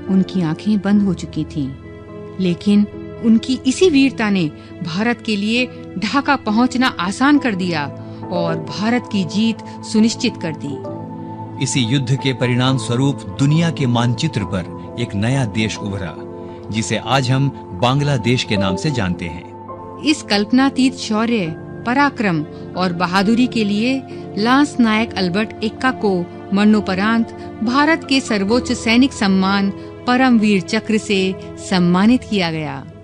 उनकी आंखें बंद हो चुकी थीं। लेकिन उनकी इसी वीरता ने भारत के लिए ढाका पहुंचना आसान कर दिया और भारत की जीत सुनिश्चित कर दी। इसी युद्ध के परिणाम स्वरूप दुनिया के मानचित्र पर एक नया देश उभरा, जिसे आज हम बांग्लादेश के नाम से जानते हैं। इस कल्पनातीत शौर्य, पराक्रम और बहादुरी के लिए लांस नायक अल्बर्ट एक्का को मरणोपरांत भारत के सर्वोच्च सैनिक सम्मान परमवीर चक्र से सम्मानित किया गया।